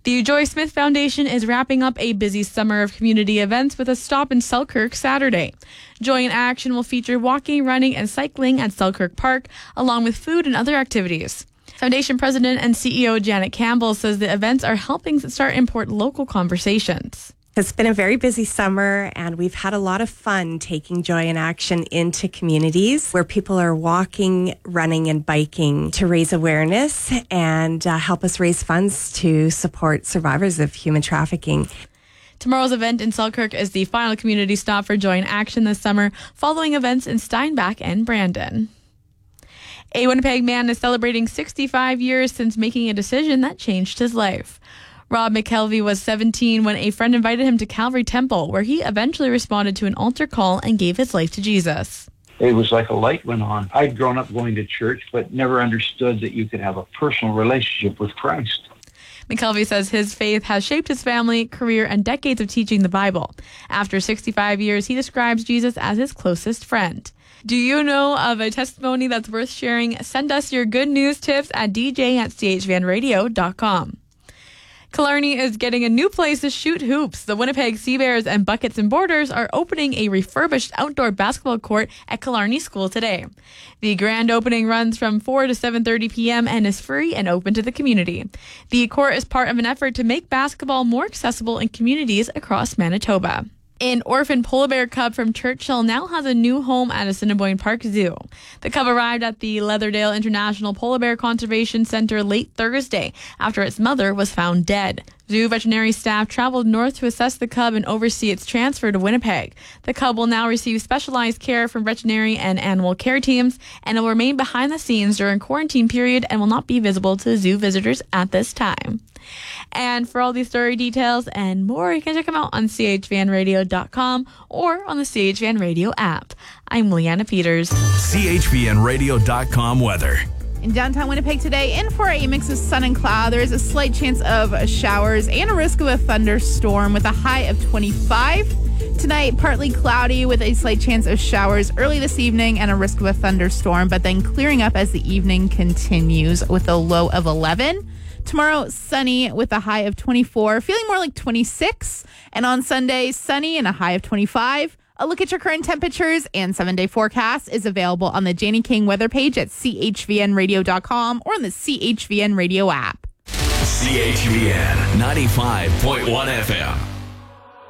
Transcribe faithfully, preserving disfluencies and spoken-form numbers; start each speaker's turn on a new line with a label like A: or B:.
A: The Joy Smith Foundation is wrapping up a busy summer of community events with a stop in Selkirk Saturday. Joy in Action will feature walking, running, and cycling at Selkirk Park, along with food and other activities. Foundation President and C E O Janet Campbell says the events are helping start important local conversations.
B: It's been a very busy summer, and we've had a lot of fun taking Joy in Action into communities where people are walking, running, and biking to raise awareness and uh, help us raise funds to support survivors of human trafficking.
A: Tomorrow's event in Selkirk is the final community stop for Joy in Action this summer, following events in Steinbach and Brandon. A Winnipeg man is celebrating sixty-five years since making a decision that changed his life. Rob McKelvey was seventeen when a friend invited him to Calvary Temple, where he eventually responded to an altar call and gave his life to Jesus.
C: It was like a light went on. I'd grown up going to church, but never understood that you could have a personal relationship with Christ.
A: McKelvey says his faith has shaped his family, career, and decades of teaching the Bible. After sixty-five years, he describes Jesus as his closest friend. Do you know of a testimony that's worth sharing? Send us your good news tips at d j at c h v n radio dot com. Killarney is getting a new place to shoot hoops. The Winnipeg Sea Bears and Buckets and Borders are opening a refurbished outdoor basketball court at Killarney School today. The grand opening runs from four to seven thirty p.m. and is free and open to the community. The court is part of an effort to make basketball more accessible in communities across Manitoba. An orphan polar bear cub from Churchill now has a new home at Assiniboine Park Zoo. The cub arrived at the Leatherdale International Polar Bear Conservation Center late Thursday after its mother was found dead. Zoo veterinary staff traveled north to assess the cub and oversee its transfer to Winnipeg. The cub will now receive specialized care from veterinary and animal care teams, and it will remain behind the scenes during quarantine period and will not be visible to zoo visitors at this time. And for all these story details and more, you can check them out on c h v n radio dot com or on the C H V N Radio app. I'm Leanna Peters.
D: c h v n radio dot com weather.
E: In downtown Winnipeg today, in for a mix of sun and cloud. There is a slight chance of showers and a risk of a thunderstorm with a high of twenty-five. Tonight, partly cloudy with a slight chance of showers early this evening and a risk of a thunderstorm, but then clearing up as the evening continues with a low of eleven. Tomorrow, sunny with a high of twenty-four, feeling more like twenty-six. And on Sunday, sunny and a high of twenty-five. A look at your current temperatures and seven-day forecast is available on the Janie King weather page at c h v n radio dot com or on the C H V N Radio app.
D: C H V N ninety-five point one F M.